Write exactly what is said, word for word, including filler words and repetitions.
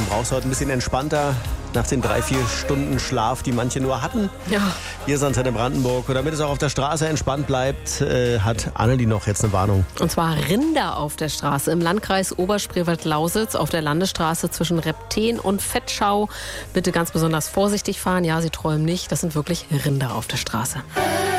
brauchst du heute ein bisschen entspannter nach den drei, vier Stunden Schlaf, die manche nur hatten. Ja. Hier ist Antenne Brandenburg. Und damit es auch auf der Straße entspannt bleibt, äh, hat Annelie noch jetzt eine Warnung. Und zwar Rinder auf der Straße im Landkreis Oberspreewald-Lausitz auf der Landesstraße zwischen Repten und Vetschau. Bitte ganz besonders vorsichtig fahren. Ja, Sie träumen nicht. Das sind wirklich Rinder auf der Straße.